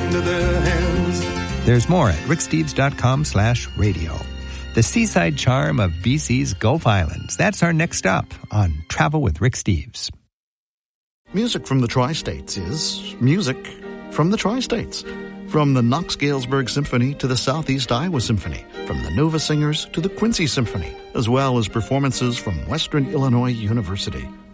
into their hands. There's more at ricksteves.com/radio. The seaside charm of BC's Gulf Islands. That's our next stop on Travel with Rick Steves. Music from the Tri-States is music from the Tri-States. From the Knox-Galesburg Symphony to the Southeast Iowa Symphony, from the Nova Singers to the Quincy Symphony, as well as performances from Western Illinois University.